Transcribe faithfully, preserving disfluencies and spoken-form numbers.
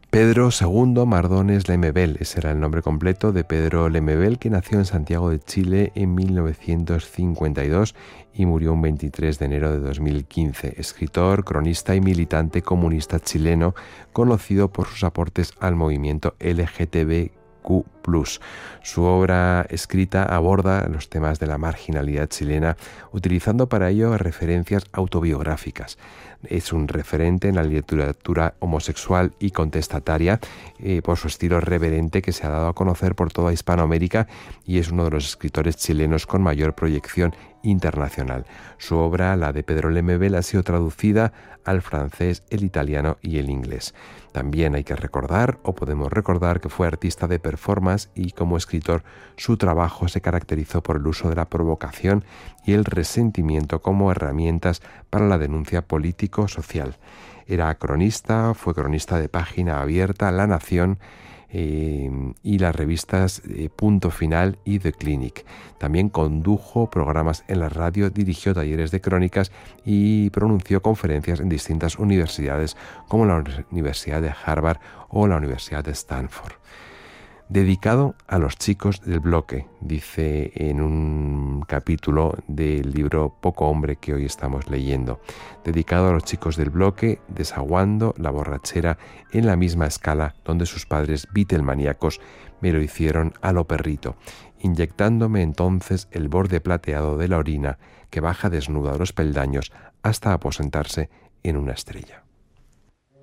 Pedro segundo Mardones Lemebel, ese era el nombre completo de Pedro Lemebel, que nació en Santiago de Chile en mil novecientos cincuenta y dos y murió un veintitrés de enero de dos mil quince. Escritor, cronista y militante comunista chileno, conocido por sus aportes al movimiento L G B T Q plus. Su obra escrita aborda los temas de la marginalidad chilena, utilizando para ello referencias autobiográficas. Es un referente en la literatura homosexual y contestataria eh, por su estilo reverente que se ha dado a conocer por toda Hispanoamérica y es uno de los escritores chilenos con mayor proyección internacional. Su obra, la de Pedro Lemebel, ha sido traducida al francés, el italiano y el inglés. También hay que recordar, o podemos recordar, que fue artista de performance y como escritor su trabajo se caracterizó por el uso de la provocación y el resentimiento como herramientas para la denuncia político-social. Era cronista, fue cronista de Página Abierta, La Nación, Eh, y las revistas eh, Punto Final y The Clinic. También condujo programas en la radio, dirigió talleres de crónicas y pronunció conferencias en distintas universidades como la Universidad de Harvard o la Universidad de Stanford. Dedicado a los chicos del bloque, dice en un capítulo del libro Poco Hombre que hoy estamos leyendo. Dedicado a los chicos del bloque, desaguando la borrachera en la misma escala donde sus padres beatlemaníacos me lo hicieron a lo perrito, inyectándome entonces el borde plateado de la orina que baja desnuda los peldaños hasta aposentarse en una estrella.